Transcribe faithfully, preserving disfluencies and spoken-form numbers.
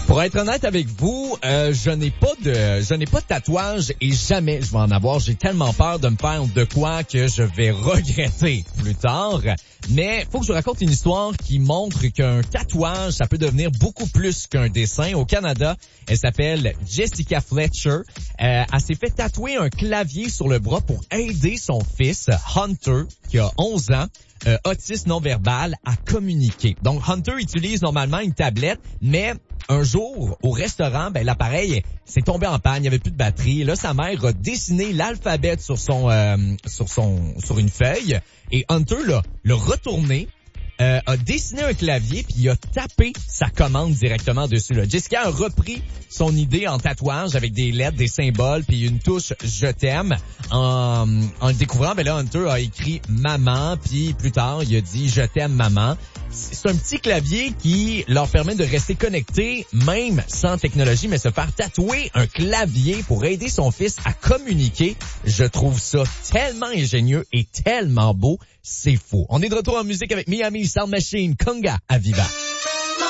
Pour être honnête avec vous, euh, je n'ai pas de je n'ai pas de tatouage et jamais je vais en avoir. J'ai tellement peur de me faire de quoi que je vais regretter plus tard. Mais faut que je vous raconte une histoire qui montre qu'un tatouage, ça peut devenir beaucoup plus qu'un dessin. Au Canada, elle s'appelle Jessica Fletcher. Euh, elle s'est fait tatouer un clavier sur le bras pour aider son fils, Hunter, qui a onze ans. Euh, autiste non-verbal, à communiquer. Donc, Hunter utilise normalement une tablette, mais un jour, au restaurant, ben l'appareil s'est tombé en panne, il n'y avait plus de batterie. Là, sa mère a dessiné l'alphabet sur son euh, sur son sur une feuille et Hunter l'a l'a retourné. Euh, a dessiné un clavier puis il a tapé sa commande directement dessus. Là. Jessica a repris son idée en tatouage avec des lettres, des symboles puis une touche « Je t'aime ». En, en le découvrant, ben là, Hunter a écrit « Maman » puis plus tard, il a dit « Je t'aime, maman ». C'est un petit clavier qui leur permet de rester connectés, même sans technologie, mais se faire tatouer un clavier pour aider son fils à communiquer. Je trouve ça tellement ingénieux et tellement beau. C'est fou. On est de retour en musique avec Miami Sound Machine, Conga à Viva.